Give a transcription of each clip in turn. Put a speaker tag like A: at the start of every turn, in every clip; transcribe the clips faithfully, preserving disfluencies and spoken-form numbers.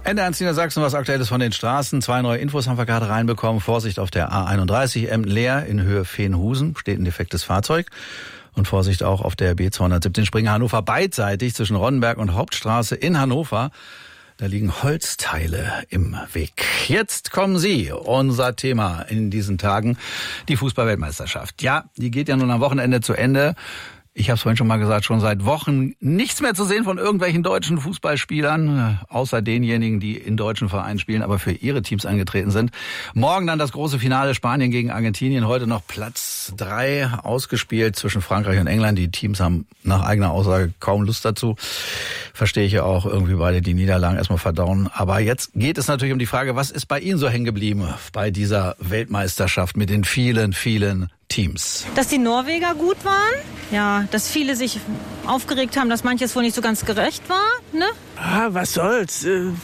A: N D R eins Niedersachsen, was Aktuelles von den Straßen. Zwei neue Infos haben wir gerade reinbekommen. Vorsicht auf der A einunddreißig, Emden-Leer in Höhe Veenhusen, steht ein defektes Fahrzeug. Und Vorsicht auch auf der B zweihundertsiebzehn Springe-Hannover beidseitig zwischen Ronnenberg und Hauptstraße in Hannover. Da liegen Holzteile im Weg. Jetzt kommen Sie, unser Thema in diesen Tagen, die Fußball-Weltmeisterschaft. Ja, die geht ja nun am Wochenende zu Ende. Ich habe es vorhin schon mal gesagt, schon seit Wochen nichts mehr zu sehen von irgendwelchen deutschen Fußballspielern, außer denjenigen, die in deutschen Vereinen spielen, aber für ihre Teams angetreten sind. Morgen dann das große Finale Spanien gegen Argentinien, heute noch Platz drei ausgespielt zwischen Frankreich und England. Die Teams haben nach eigener Aussage kaum Lust dazu. Verstehe ich ja auch, irgendwie beide die Niederlagen erstmal verdauen. Aber jetzt geht es natürlich um die Frage, was ist bei Ihnen so hängen geblieben bei dieser Weltmeisterschaft mit den vielen, vielen Teams?
B: Dass die Norweger gut waren, ja, dass viele sich aufgeregt haben, dass manches wohl nicht so ganz gerecht war, ne?
C: Ah, was soll's.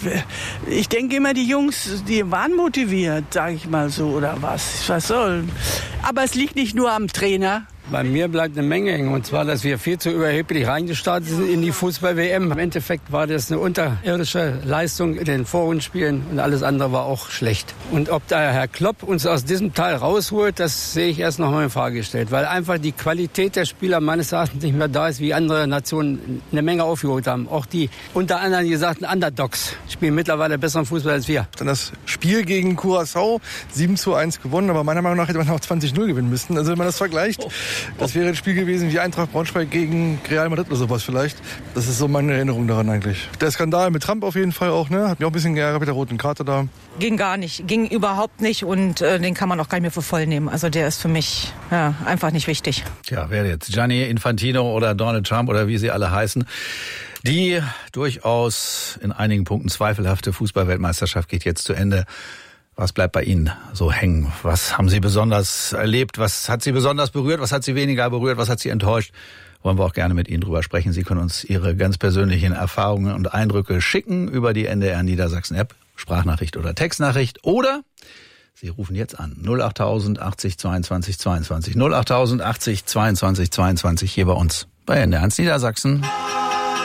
C: Ich denke immer, die Jungs, die waren motiviert, sag ich mal so, oder was. Was soll. Aber es liegt nicht nur am Trainer.
D: Bei mir bleibt eine Menge hängen, und zwar, dass wir viel zu überheblich reingestartet sind in die Fußball-W M. Im Endeffekt war das eine unterirdische Leistung in den Vorrundenspielen und alles andere war auch schlecht. Und ob da Herr Klopp uns aus diesem Teil rausholt, das sehe ich erst noch mal in Frage gestellt, weil einfach die Qualität der Spieler meines Erachtens nicht mehr da ist, wie andere Nationen eine Menge aufgeholt haben. Auch die unter anderem die gesagten Underdogs spielen mittlerweile besseren Fußball als wir.
E: Dann das Spiel gegen Curaçao, sieben zu eins gewonnen, aber meiner Meinung nach hätte man auch zwanzig null gewinnen müssen. Also wenn man das vergleicht, oh. Das wäre ein Spiel gewesen wie Eintracht Braunschweig gegen Real Madrid oder sowas vielleicht. Das ist so meine Erinnerung daran eigentlich. Der Skandal mit Trump auf jeden Fall auch, ne? Hat mich auch ein bisschen geärgert mit der roten Karte da.
B: Ging gar nicht, ging überhaupt nicht und äh, den kann man auch gar nicht mehr für voll nehmen. Also der ist für mich ja, einfach nicht wichtig.
A: Tja, wer jetzt? Gianni Infantino oder Donald Trump oder wie sie alle heißen. Die durchaus in einigen Punkten zweifelhafte Fußball-Weltmeisterschaft geht jetzt zu Ende. Was bleibt bei Ihnen so hängen? Was haben Sie besonders erlebt? Was hat Sie besonders berührt? Was hat Sie weniger berührt? Was hat Sie enttäuscht? Wollen wir auch gerne mit Ihnen drüber sprechen. Sie können uns Ihre ganz persönlichen Erfahrungen und Eindrücke schicken über die N D R Niedersachsen-App, Sprachnachricht oder Textnachricht. Oder Sie rufen jetzt an null achttausend achtzig zweiundzwanzig zweiundzwanzig null achttausend achtzig zweiundzwanzig zweiundzwanzig hier bei uns bei N D R eins Niedersachsen.